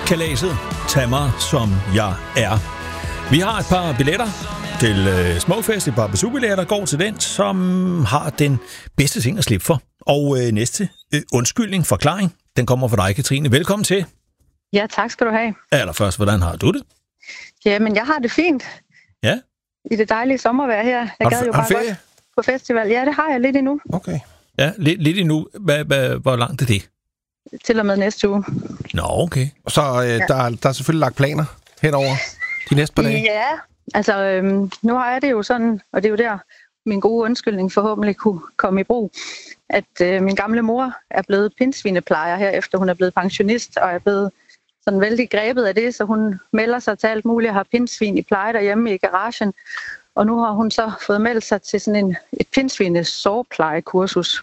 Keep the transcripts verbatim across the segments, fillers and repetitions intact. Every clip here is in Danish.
kalaset. Tag mig, som jeg er. Vi har et par billetter til øh, Smukfest. Et par besøgbilletter går til den, som har den bedste ting at slippe for. Og øh, næste øh, undskyldning, forklaring, den kommer fra dig, Katrine. Velkommen til. Ja, tak skal du have. Allerførst, hvordan har du det? Jamen, jeg har det fint. Ja? I det dejlige sommervejr her. Jeg gad jo bare godt på festival. Ja, det har jeg lidt endnu. Okay. Ja, lidt, lidt endnu. Hvad, hvad, hvor langt er det? Til og med næste uge. Nå, okay. Så øh, ja. der, der er selvfølgelig lagt planer henover de næste par dage? Ja, altså øhm, nu har jeg det jo sådan, og det er jo der, min gode undskyldning forhåbentlig kunne komme i brug, at øh, min gamle mor er blevet pindsvineplejer her, efter hun er blevet pensionist, og er blevet sådan vældig grebet af det, så hun melder sig til alt muligt og har pindsvin i pleje derhjemme i garagen. Og nu har hun så fået meldt sig til sådan en, et pindsvine-sårplejekursus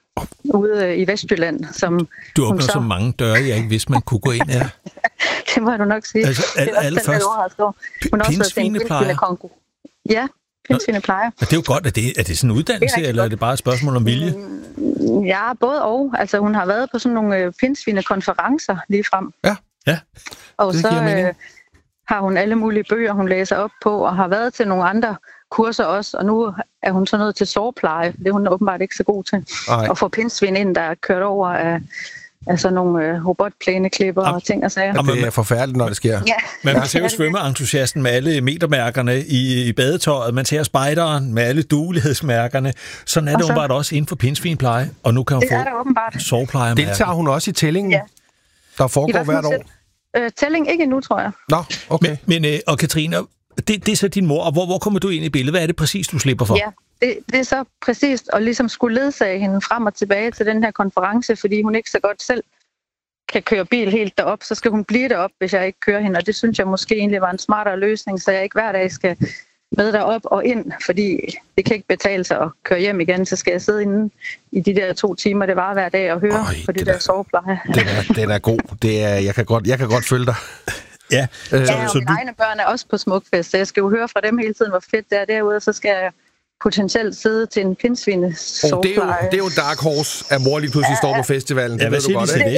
ude i Vestjylland. Som du åbner så... så mange døre, jeg ikke vidste, man kunne gå ind her. Det må du nok sige. Altså, al- allerførst, pindsvineplejer? Ja, pindsvineplejer. Det er jo godt. Er det, er det sådan en uddannelse, er eller godt. Er det bare et spørgsmål om vilje? Ja, både og. Altså, hun har været på sådan nogle pindsvinekonferencer lige frem. Ja, ja. Og så øh, har hun alle mulige bøger, hun læser op på, og har været til nogle andre kurser også, og nu er hun så nødt til sårpleje, det er hun åbenbart ikke så god til. Ej. At få pindsvin ind, der er kørt over af, af sådan nogle øh, robotplæneklipper og ting og sager. Det er forfærdeligt, når det sker. Ja. Men man ser jo svømmeentusiasten med alle metermærkerne i, i badetøjet, man ser spejderen med alle duelighedsmærkerne. Sådan er det åbenbart også inden for pindsvinepleje, og nu kan hun det få sårpleje. Deltager hun også i tællingen, ja. Der foregår hvert år? Øh, tælling ikke endnu, tror jeg. Nå, okay. Men, men øh, og Katrine, det, det er så din mor, og hvor, hvor kommer du ind i billedet? Hvad er det præcis, du slipper for? Ja, det, det er så præcist at ligesom skulle ledsage hende frem og tilbage til den her konference, fordi hun ikke så godt selv kan køre bil helt derop, så skal hun blive derop, hvis jeg ikke kører hende, og det synes jeg måske egentlig var en smartere løsning, så jeg ikke hver dag skal med derop og ind, fordi det kan ikke betale sig at køre hjem igen, så skal jeg sidde inde i de der to timer, det var hver dag og høre Øj, på det, det der sovepleje. Den er, den er god. Det er, jeg, kan godt, jeg kan godt følge dig. Ja, øh, ja og så mine du... egne børn er også på Smukfest, så jeg skal jo høre fra dem hele tiden, hvor fedt det er derude, og så skal jeg potentielt sidde til en pindsvine sovepleje. Oh, det, er jo, det er jo dark horse, at mor lige pludselig ja, står på festivalen. Ja, det hvad siger de til det?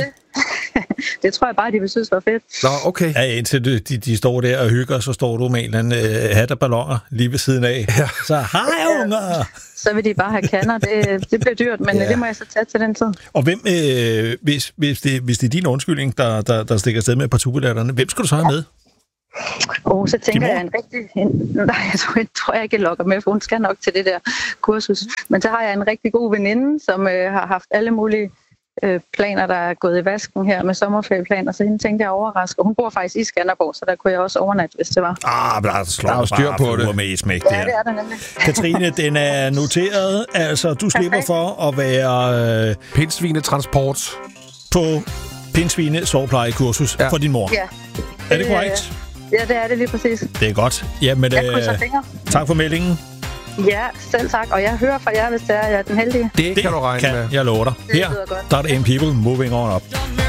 Det tror jeg bare, de vil synes var fedt. Nå, okay. Ja, indtil de, de, de står der og hygger, så står du med en eller anden øh, hat og balloner lige ved siden af. Ja. Så hej unger! Så vil de bare have kander. Det, det bliver dyrt, men ja. Det må jeg så tage til den tid. Og hvem, øh, hvis, hvis, det, hvis det er din undskyldning, der, der, der stikker afsted med partubilletterne, hvem skal du så have med? Oh, så tænker jeg en rigtig... En, nej, jeg tror, jeg tror jeg ikke, jeg lokker med, for hun skal nok til det der kursus. Men så har jeg en rigtig god veninde, som øh, har haft alle mulige øh, planer, der er gået i vasken her med sommerferieplaner, så hende tænkte jeg overraske. Og hun bor faktisk i Skanderborg, så der kunne jeg også overnatte, hvis det var. Ah, men der slår styr på det. Med i smæk, ja, det er der nemlig. Katrine, den er noteret. Altså, du slipper for at være... Øh, pindsvinetransport på pindsvine sårplejekursus ja. For din mor. Ja. Er det korrekt? Ja, det er det lige præcis. Det er godt. Jamen, jeg krydser øh, fingre. Tak for meldingen. Ja, selv tak. Og jeg hører fra jer, hvis det er, jeg er den heldige. Det, det kan du regne kan med. Jeg lover dig. Her, der er det M People Moving On Up.